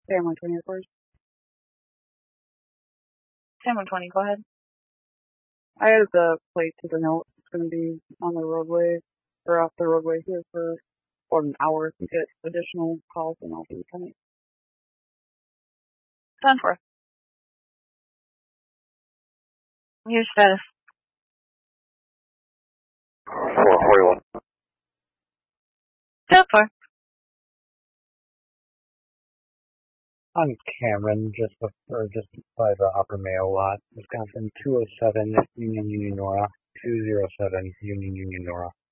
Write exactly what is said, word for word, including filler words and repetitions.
Sam one twenty, of course. Sam one twenty, go ahead. I added the plate to the note. It's going to be on the roadway, or off the roadway here for about an hour to get additional calls, and I'll be coming. ten four. Use status. four forty-one. ten four. I'm Cameron, just before, just by the Upper Mayo lot, Wisconsin two oh seven Union Union Nora, two oh seven Union Union Nora.